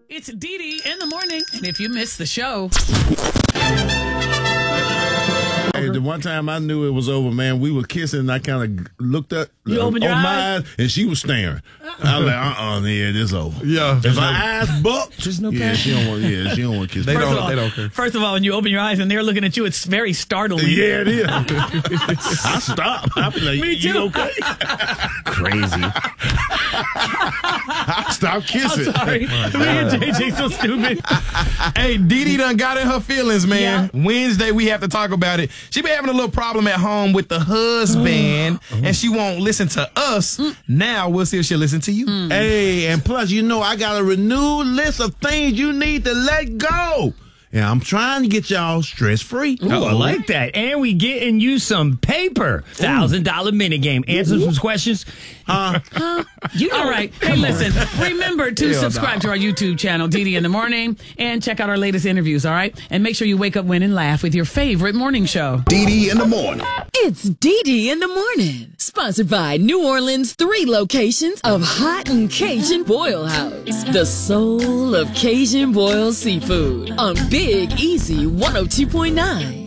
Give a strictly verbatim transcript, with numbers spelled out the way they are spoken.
It's Dee Dee in the morning. And if you missed the show. Hey, the one time I knew it was over, man, we were kissing and I kind of looked up. You uh, opened your on my eyes? eyes and she was staring. I was like, uh-uh, yeah, this over. Yeah. If her eyes bucked, There's no yeah, passion. she don't want, yeah, she don't want to kiss They me. don't- First of all- they don't care. First of all, when you open your eyes and they're looking at you, it's very startling. Yeah, it is. I stopped. I be like, Me you too. okay? Crazy. I stopped kissing. I'm sorry. Me and J J so stupid. Hey, Dee Dee done got in her feelings, man. Yeah. Wednesday, we have to talk about it. She been having a little problem at home with the husband, and she won't listen to us. Now, we'll see if she'll listen to you. Hey, and plus, you know, I got a renewed list of things you need to let go. And I'm trying to get y'all stress free. Ooh, I like that. And we getting you some paper. Thousand dollar mini game. Answer some questions. Huh? You All right. Hey, listen. Remember to Hell subscribe no. to our YouTube channel, Dee Dee in the Morning, and check out our latest interviews, all right? And make sure you wake up, win, and laugh with your favorite morning show. Dee Dee in the morning. It's Dee Dee in the morning. Sponsored by New Orleans' three locations of Hot and Cajun Boil House. The soul of Cajun boiled seafood on Big Easy one oh two point nine.